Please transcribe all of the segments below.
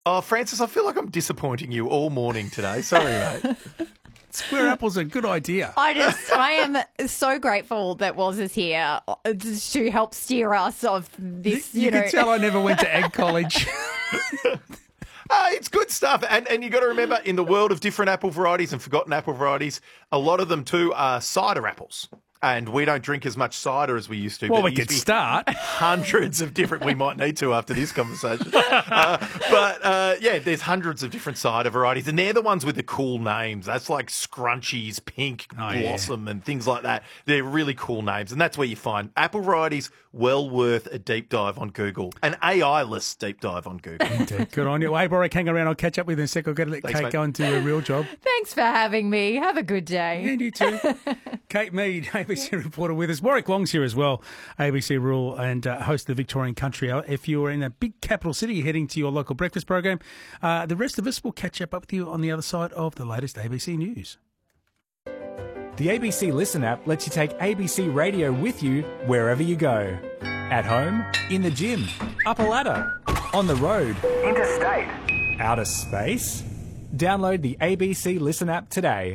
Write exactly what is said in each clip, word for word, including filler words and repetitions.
Oh, Francis, I feel like I'm disappointing you all morning today. Sorry, mate. Square apple's a good idea. I just, I am so grateful that Woz is here to help steer us of this, you, You, know. can tell I never went to Ag College. Uh, it's good stuff. And and you got to remember, in the world of different apple varieties and forgotten apple varieties, a lot of them too are cider apples. And we don't drink as much cider as we used to. Well, but we there used could to be start. Hundreds of different, we might need to after this conversation. Uh, but uh, yeah, there's hundreds of different cider varieties. And they're the ones with the cool names. That's like Scrunchies, Pink, Oh, yeah. Blossom and things like that. They're really cool names. And that's where you find apple varieties well worth a deep dive on Google. An A I-less deep dive on Google. Indeed. Good on you. Hey, Warwick, hang around. I'll catch up with you in a sec. I've got to let Thanks, Kate mate. go and do a real job. Thanks for having me. Have a good day. And you too. Kate Mead, A B C reporter with us. Warwick Long's here as well, A B C Rural and uh, host of the Victorian Country Hour. If you're in a big capital city heading to your local breakfast program, uh, the rest of us will catch up with you on the other side of the latest A B C News. The A B C Listen app lets you take A B C Radio with you wherever you go. At home, in the gym, up a ladder, on the road, interstate, outer space. Download the A B C Listen app today.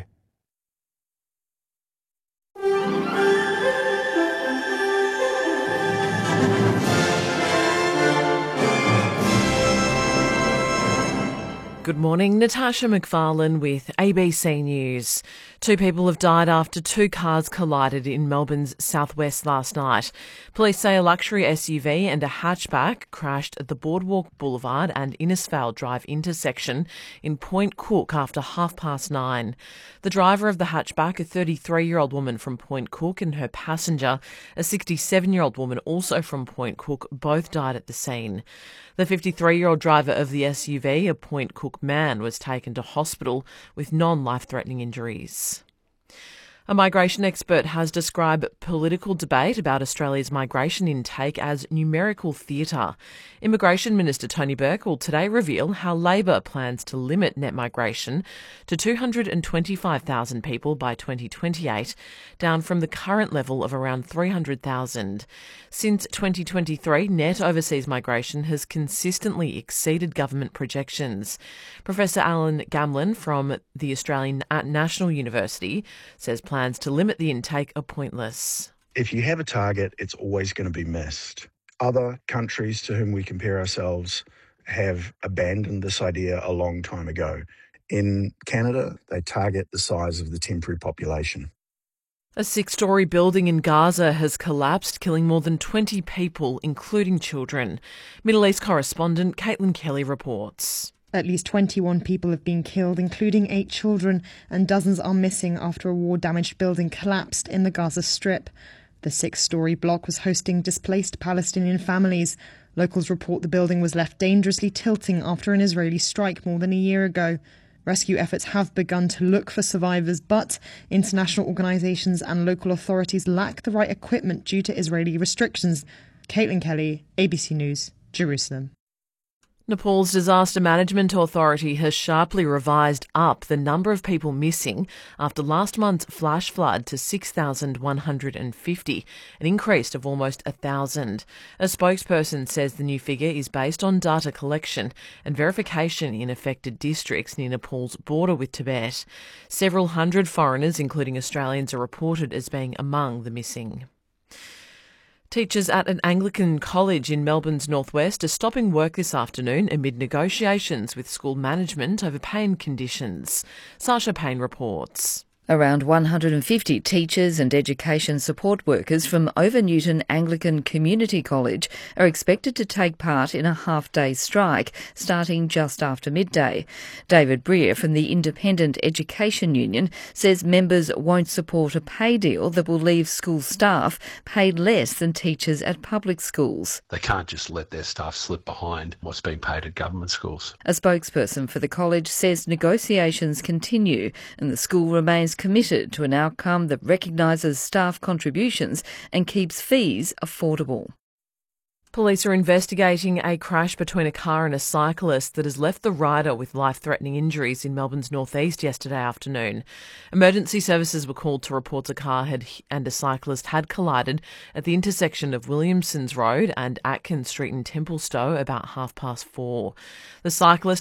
Good morning, Natasha McFarlane with A B C News. Two people have died after two cars collided in Melbourne's southwest last night. Police say a luxury S U V and a hatchback crashed at the Boardwalk Boulevard and Innisfail Drive intersection in Point Cook after half past nine. The driver of the hatchback, a thirty-three-year-old woman from Point Cook, and her passenger, a sixty-seven-year-old woman also from Point Cook, both died at the scene. The fifty-three-year-old driver of the S U V, a Point Cook man, was taken to hospital with non-life-threatening injuries. A migration expert has described political debate about Australia's migration intake as numerical theatre. Immigration Minister Tony Burke will today reveal how Labor plans to limit net migration to two hundred twenty-five thousand people by twenty twenty-eight, down from the current level of around three hundred thousand. Since twenty twenty-three, net overseas migration has consistently exceeded government projections. Professor Alan Gamlin from the Australian National University says plans to limit the intake are pointless. If you have a target, it's always going to be missed. Other countries to whom we compare ourselves have abandoned this idea a long time ago. In Canada, they target the size of the temporary population. A six-storey building in Gaza has collapsed, killing more than twenty people, including children. Middle East correspondent Caitlin Kelly reports. At least twenty-one people have been killed, including eight children, and dozens are missing after a war-damaged building collapsed in the Gaza Strip. The six-storey block was hosting displaced Palestinian families. Locals report the building was left dangerously tilting after an Israeli strike more than a year ago. Rescue efforts have begun to look for survivors, but international organisations and local authorities lack the right equipment due to Israeli restrictions. Caitlin Kelly, A B C News, Jerusalem. Nepal's Disaster Management Authority has sharply revised up the number of people missing after last month's flash flood to six thousand one hundred fifty, an increase of almost one thousand. A spokesperson says the new figure is based on data collection and verification in affected districts near Nepal's border with Tibet. Several hundred foreigners, including Australians, are reported as being among the missing. Teachers at an Anglican college in Melbourne's northwest are stopping work this afternoon amid negotiations with school management over pay and conditions. Sasha Payne reports. Around one hundred fifty teachers and education support workers from Over Newton Anglican Community College are expected to take part in a half-day strike starting just after midday. David Breer from the Independent Education Union says members won't support a pay deal that will leave school staff paid less than teachers at public schools. They can't just let their staff slip behind what's being paid at government schools. A spokesperson for the college says negotiations continue and the school remains committed to an outcome that recognises staff contributions and keeps fees affordable. Police are investigating a crash between a car and a cyclist that has left the rider with life-threatening injuries in Melbourne's northeast yesterday afternoon. Emergency services were called to report a car had, and a cyclist had collided at the intersection of Williamson's Road and Atkins Street in Templestowe about half past four. The cyclist